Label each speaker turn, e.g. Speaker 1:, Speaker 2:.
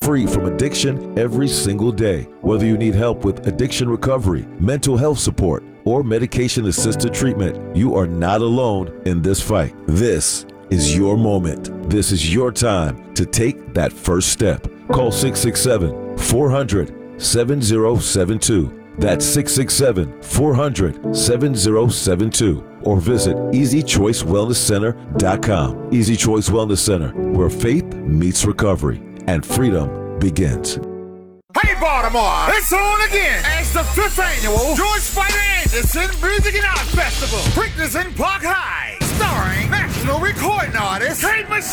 Speaker 1: free from addiction every single day. Whether you need help with addiction recovery, mental health support, or medication-assisted treatment, you are not alone in this fight. This is your moment. This is your time to take that first step. Call 667-400-7072. That's 667-400-7072. Or visit EasyChoiceWellnessCenter.com. Easy Choice Wellness Center, where faith meets recovery and freedom begins.
Speaker 2: Hey Baltimore, it's on again as the 5th annual George Spider Anderson Music and Art Festival. Preakness in Park High, starring national recording artist Kate Michelle.